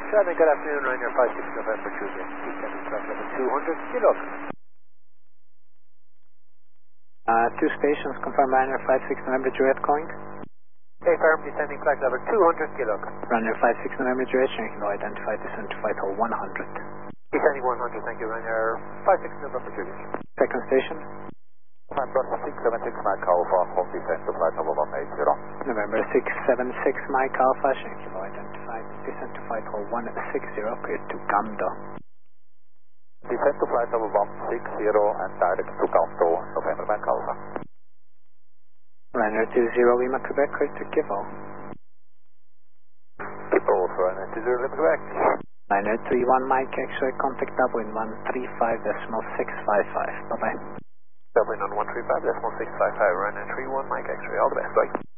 Shannon, good afternoon, Ryanair 56 November Juliet, descending flight level 200, kilo. Two stations, confirm Ryanair 56 November Juliet calling. Okay, firm, descending flight level 200, kilo. Ryanair 56 November Juliet, change below identified, descend to flight level 100. Descending 100, thank you, Ryanair 56 November Juliet. Second station. November 676 Mike Alpha, home descent to flight level 180. November 676 Mike Alpha, change below identified, descend to flight level 160, clear to Gamdo. Descend to flight level 160 and direct to Gamdo, November Mike Alpha. Ryanair 20 Lima Quebec, clear to Kivo. Kivo for Ryanair 20 Lima Quebec. Ryanair 31 Mike X-ray, contact Dublin 135.655. Bye bye. Dublin on 135.655, Ryanair 31 Mike X-ray, all the best, bye.